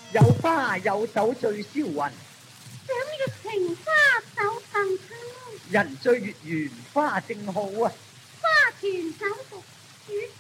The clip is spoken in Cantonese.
有花有酒醉銷魂， 賞月情花酒更香。 人醉月圓花正好啊！ 花團酒獨主